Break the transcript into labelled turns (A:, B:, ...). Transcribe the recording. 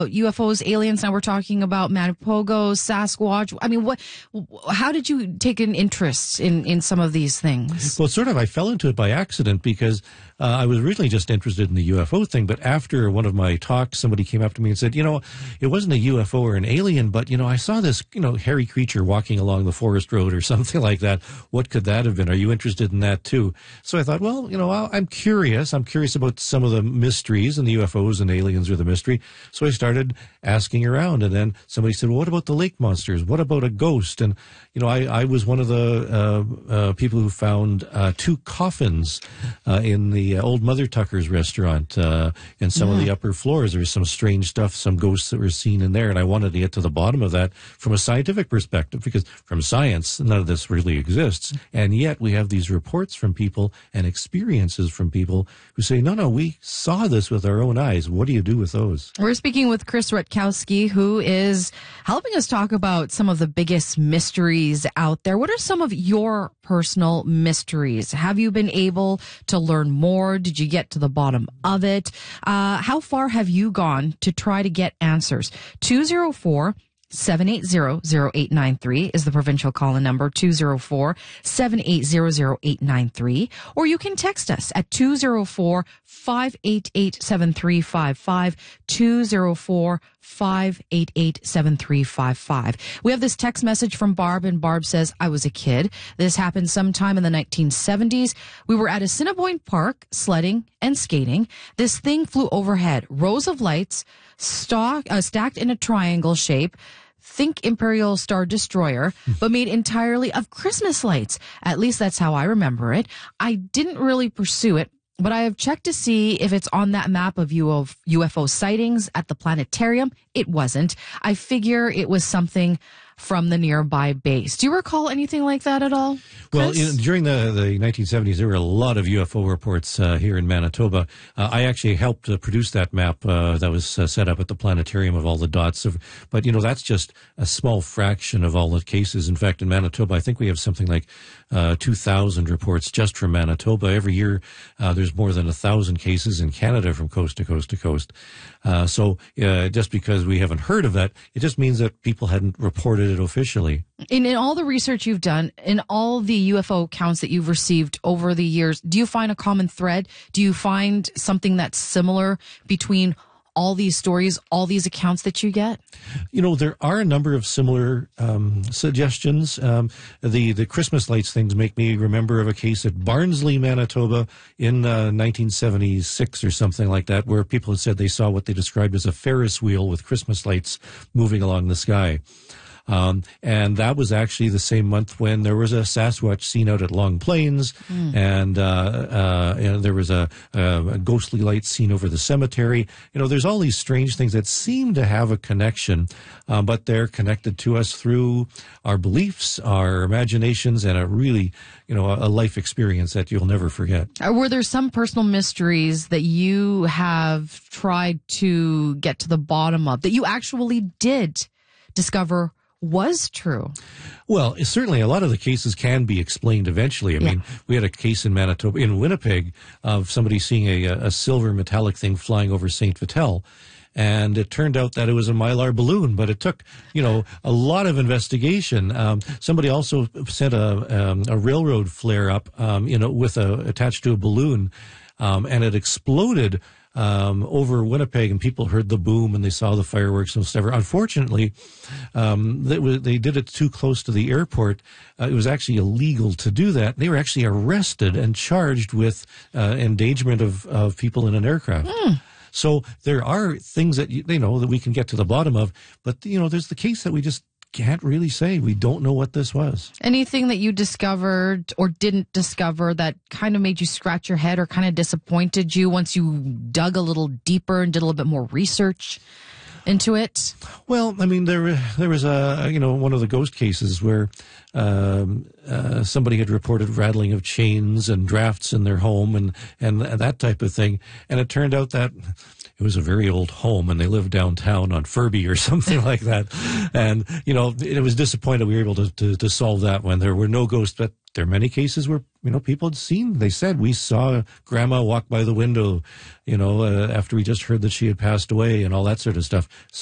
A: UFOs, aliens. Now we're talking about Manipogo, Sasquatch. I mean, how did you take an interest in some of these things?
B: Well, sort of. I fell into it by accident because I was originally just interested in the UFO thing. But after one of my talks, somebody came up to me and said, it wasn't a UFO or an alien, but, I saw this, hairy creature walking along the forest road or something like that. What could that have been? Are you interested in that too? So I thought, well, I'm curious. I'm curious about some of the mysteries, and the UFOs and aliens are the mystery. So I started asking around, and then somebody said, well, what about the lake monsters? What about a ghost? And, I was one of the people who found 2 coffins in the old Mother Tucker's restaurant in some of the upper floors. There was some strange stuff, some ghosts that were seen in there, and I wanted to get to the bottom of that from a scientific perspective, because from science, none of this really exists. And yet we have these reports from people and experiences from people who say, no, we saw this with our own eyes. What do you do with those?
A: We're speaking with Chris Rutkowski, who is helping us talk about some of the biggest mysteries out there. What are some of your personal mysteries? Have you been able to learn more? Did you get to the bottom of it? How far have you gone to try to get answers? 204-780-0893 is the provincial call-in number, 204-780-0893. Or you can text us at 204-588-7355, 204-588-7355. We have this text message from Barb, and Barb says, I was a kid. This happened sometime in the 1970s. We were at Assiniboine Park sledding and skating. This thing flew overhead, rows of lights, stacked in a triangle shape. Think Imperial Star Destroyer, but made entirely of Christmas lights. At least that's how I remember it. I didn't really pursue it, but I have checked to see if it's on that map of UFO sightings at the planetarium. It wasn't. I figure it was something from the nearby base. Do you recall anything like that at all, Chris?
B: Well, during the 1970s, there were a lot of UFO reports here in Manitoba. I actually helped produce that map that was set up at the planetarium of all the dots. But, that's just a small fraction of all the cases. In fact, in Manitoba, I think we have something like 2,000 reports just from Manitoba. Every year, there's more than 1,000 cases in Canada from coast to coast to coast. So just because we haven't heard of that, it just means that people hadn't reported it officially.
A: In all the research you've done, in all the UFO accounts that you've received over the years, do you find a common thread? Do you find something that's similar between all these stories, all these accounts that you get?
B: There are a number of similar suggestions. The Christmas lights things make me remember of a case at Barnsley, Manitoba in 1976 or something like that, where people had said they saw what they described as a Ferris wheel with Christmas lights moving along the sky. And that was actually the same month when there was a Sasquatch seen out at Long Plains, and there was a ghostly light seen over the cemetery. There's all these strange things that seem to have a connection, but they're connected to us through our beliefs, our imaginations, and a really, a life experience that you'll never forget.
A: Were there some personal mysteries that you have tried to get to the bottom of, that you actually did discover was true?
B: Well, certainly a lot of the cases can be explained eventually. I mean, we had a case in Manitoba, in Winnipeg, of somebody seeing a silver metallic thing flying over St. Vital. And it turned out that it was a Mylar balloon, but it took, a lot of investigation. Somebody also sent a railroad flare up, attached to a balloon, and it exploded over Winnipeg, and people heard the boom and they saw the fireworks and whatever. Unfortunately, they did it too close to the airport. It was actually illegal to do that. They were actually arrested and charged with endangerment of people in an aircraft. So there are things that that we can get to the bottom of, but there's the case that we just can't really say. We don't know what this was.
A: Anything that you discovered or didn't discover that kind of made you scratch your head or kind of disappointed you once you dug a little deeper and did a little bit more research into it?
B: Well, I mean, there was one of the ghost cases where somebody had reported rattling of chains and drafts in their home and that type of thing. And it turned out that it was a very old home, and they lived downtown on Furby or something like that. And, it was disappointing we were able to solve that one. There were no ghosts, but there are many cases where, people had seen, they said, we saw grandma walk by the window, after we just heard that she had passed away and all that sort of stuff.